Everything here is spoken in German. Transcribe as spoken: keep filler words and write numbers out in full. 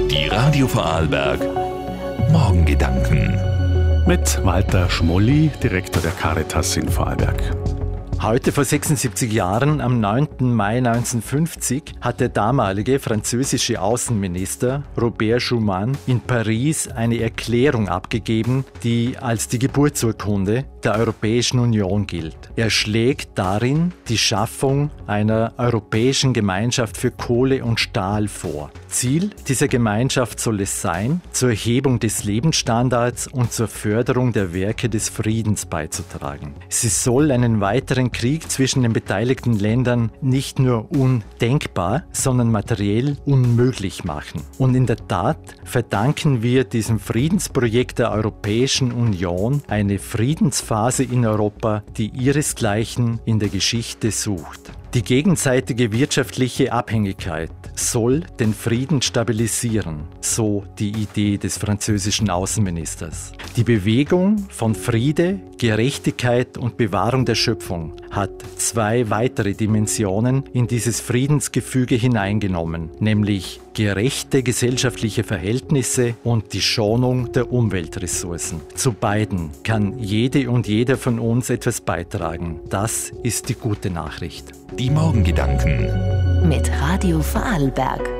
Die Radio Vorarlberg Morgengedanken mit Walter Schmolli, Direktor der Caritas in Vorarlberg. Heute vor sechsundsiebzig Jahren, am neunten Mai neunzehnhundertfünfzig, hat der damalige französische Außenminister Robert Schuman in Paris eine Erklärung abgegeben, die als die Geburtsurkunde der Europäischen Union gilt. Er schlägt darin die Schaffung einer Europäischen Gemeinschaft für Kohle und Stahl vor. Ziel dieser Gemeinschaft soll es sein, zur Erhebung des Lebensstandards und zur Förderung der Werke des Friedens beizutragen. Sie soll einen weiteren Krieg zwischen den beteiligten Ländern nicht nur undenkbar, sondern materiell unmöglich machen. Und in der Tat verdanken wir diesem Friedensprojekt der Europäischen Union eine Friedensphase in Europa, die ihresgleichen in der Geschichte sucht. Die gegenseitige wirtschaftliche Abhängigkeit soll den Frieden stabilisieren, so die Idee des französischen Außenministers. Die Bewegung von Friede, Gerechtigkeit und Bewahrung der Schöpfung hat zwei weitere Dimensionen in dieses Friedensgefüge hineingenommen, nämlich gerechte gesellschaftliche Verhältnisse und die Schonung der Umweltressourcen. Zu beiden kann jede und jeder von uns etwas beitragen. Das ist die gute Nachricht. Die Morgengedanken mit Radio Vorarlberg.